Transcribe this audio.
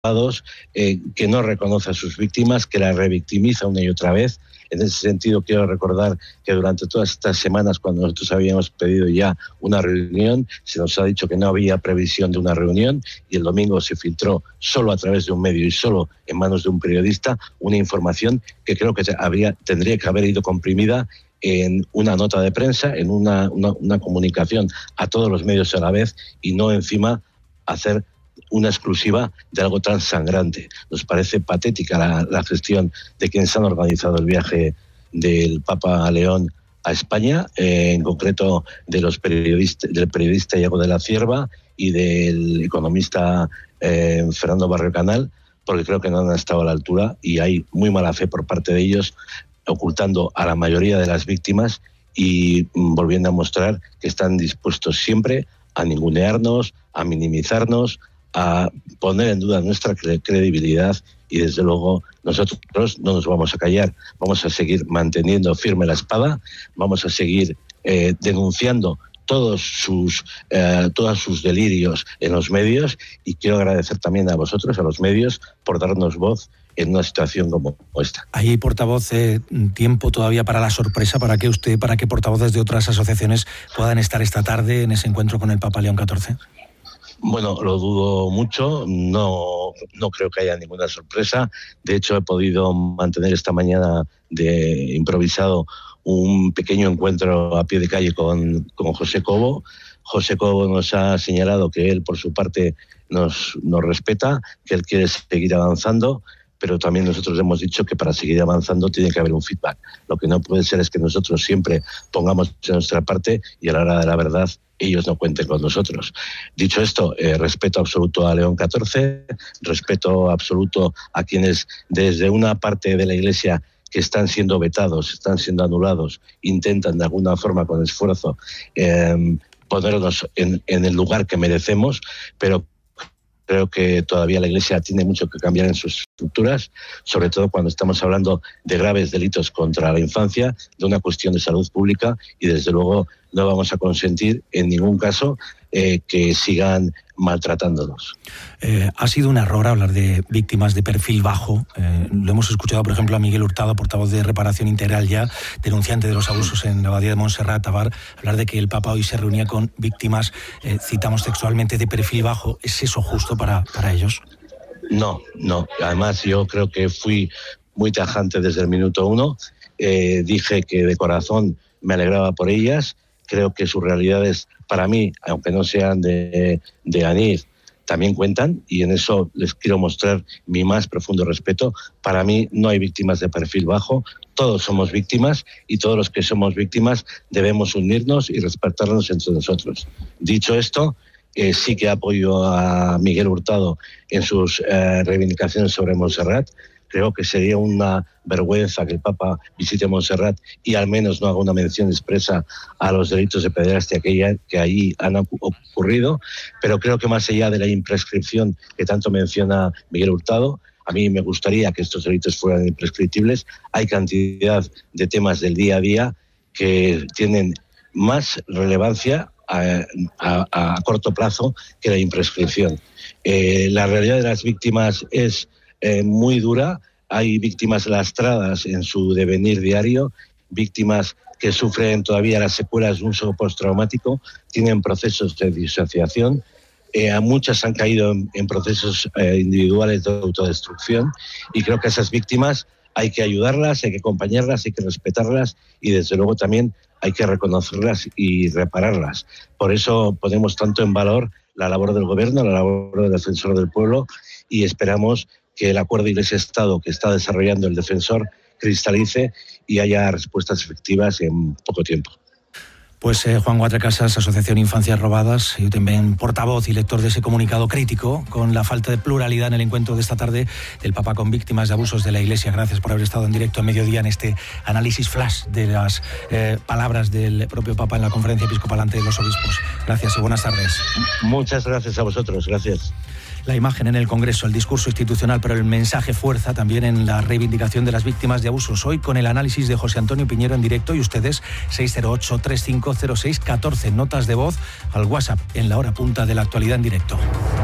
que no reconoce a sus víctimas, que las revictimiza una y otra vez. En ese sentido, quiero recordar que durante todas estas semanas, cuando nosotros habíamos pedido ya una reunión, se nos ha dicho que no había previsión de una reunión, y el domingo se filtró solo a través de un medio y solo en manos de un periodista una información que creo que tendría que haber ido comprimida en una nota de prensa, en una comunicación a todos los medios a la vez, y no encima hacer una exclusiva de algo tan sangrante. Nos parece patética la gestión de quienes han organizado el viaje del Papa León a España, en concreto del periodista Iago de la Cierva y del economista Fernando Barrio Canal, porque creo que no han estado a la altura y hay muy mala fe por parte de ellos, ocultando a la mayoría de las víctimas y volviendo a mostrar que están dispuestos siempre a ningunearnos, a minimizarnos, a poner en duda nuestra credibilidad, y desde luego nosotros no nos vamos a callar, vamos a seguir manteniendo firme la espada, vamos a seguir denunciando todos sus delirios en los medios, y quiero agradecer también a vosotros, a los medios, por darnos voz en una situación como esta. ¿Hay, portavoz, tiempo todavía para la sorpresa, para que portavoces de otras asociaciones puedan estar esta tarde en ese encuentro con el Papa León XIV? Bueno, lo dudo mucho, no creo que haya ninguna sorpresa. De hecho, he podido mantener esta mañana de improvisado un pequeño encuentro a pie de calle con José Cobo. José Cobo nos ha señalado que él, por su parte, nos respeta, que él quiere seguir avanzando, pero también nosotros hemos dicho que para seguir avanzando tiene que haber un feedback. Lo que no puede ser es que nosotros siempre pongamos de nuestra parte y a la hora de la verdad ellos no cuenten con nosotros. Dicho esto, respeto absoluto a León XIV, respeto absoluto a quienes desde una parte de la Iglesia que están siendo vetados, están siendo anulados, intentan de alguna forma con esfuerzo ponernos en el lugar que merecemos, pero creo que todavía la Iglesia tiene mucho que cambiar en sus estructuras, sobre todo cuando estamos hablando de graves delitos contra la infancia, de una cuestión de salud pública, y desde luego no vamos a consentir en ningún caso que sigan maltratándonos. Ha sido un error hablar de víctimas de perfil bajo. Lo hemos escuchado, por ejemplo, a Miguel Hurtado, portavoz de Reparación Integral ya, denunciante de los abusos en la abadía de Montserrat, Tabar, hablar de que el Papa hoy se reunía con víctimas, citamos textualmente, de perfil bajo. ¿Es eso justo para ellos? No. Además, yo creo que fui muy tajante desde el minuto uno. Dije que de corazón me alegraba por ellas. Creo que sus realidades, para mí, aunque no sean de ANIR, también cuentan, y en eso les quiero mostrar mi más profundo respeto. Para mí no hay víctimas de perfil bajo, todos somos víctimas, y todos los que somos víctimas debemos unirnos y respetarnos entre nosotros. Dicho esto, sí que apoyo a Miguel Hurtado en sus reivindicaciones sobre Montserrat. Creo que sería una vergüenza que el Papa visite Montserrat y al menos no haga una mención expresa a los delitos de pederastia que allí han ocurrido, pero creo que más allá de la imprescripción que tanto menciona Miguel Hurtado, a mí me gustaría que estos delitos fueran imprescriptibles. Hay cantidad de temas del día a día que tienen más relevancia a corto plazo que la imprescripción. La realidad de las víctimas es muy dura. Hay víctimas lastradas en su devenir diario, víctimas que sufren todavía las secuelas de un shock postraumático, tienen procesos de disociación, muchas han caído en procesos individuales de autodestrucción, y creo que a esas víctimas hay que ayudarlas, hay que acompañarlas, hay que respetarlas, y desde luego también hay que reconocerlas y repararlas. Por eso ponemos tanto en valor la labor del Gobierno, la labor del Defensor del Pueblo, y esperamos que el acuerdo Iglesia-Estado que está desarrollando el Defensor cristalice y haya respuestas efectivas en poco tiempo. Pues Juan Cuatrecasas, Asociación Infancias Robadas, yo también portavoz y lector de ese comunicado crítico con la falta de pluralidad en el encuentro de esta tarde del Papa con víctimas de abusos de la Iglesia. Gracias por haber estado en directo a mediodía en este análisis flash de las palabras del propio Papa en la conferencia episcopal ante los obispos. Gracias y buenas tardes. Muchas gracias a vosotros, gracias. La imagen en el Congreso, el discurso institucional, pero el mensaje fuerza también en la reivindicación de las víctimas de abusos. Hoy con el análisis de José Antonio Piñero en directo, y ustedes 608-3506-14. Notas de voz al WhatsApp en la hora punta de la actualidad en directo.